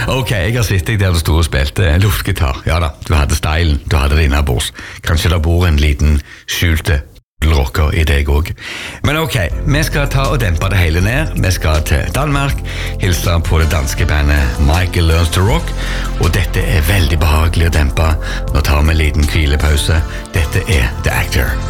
Ok, jeg har sett deg der du stod og spilte luftgitar. Ja da, du hadde stylen, du hadde det innabords. Kanskje der bor en liten skjulte rocker i deg også. Men ok, vi skal ta og dempe det hele ned. Vi skal til Danmark, hilse på det danske bandet Michael Learns to Rock, og dette er veldig behagelig å dempe. Nå tar vi en liten hvilepause. Dette er The Actor.